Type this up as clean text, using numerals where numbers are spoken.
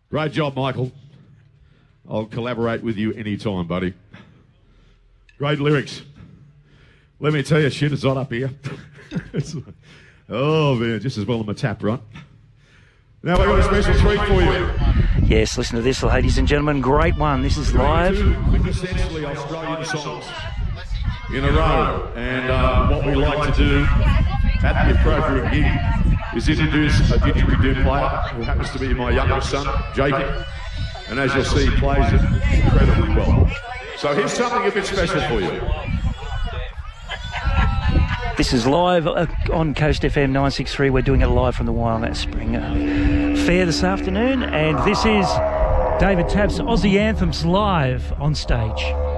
Great job, Michael. I'll collaborate with you anytime, buddy. Great lyrics. Let me tell you, shit is hot up here. Oh, man, just as well I'm a tap, right? Now we've got a special treat for you. Yes, listen to this, ladies and gentlemen. Great one. This is live. Two quintessentially Australian songs in a row. And what we like to do at the appropriate gig is introduce a didgeridoo player who happens to be my youngest son, Jacob. And as you'll see, he plays it incredibly well. So here's something a bit special for you. This is live on Coast FM 963. We're doing it live from the Wildcat Spring Fair this afternoon. And this is David Tapp's Aussie Anthems live on stage.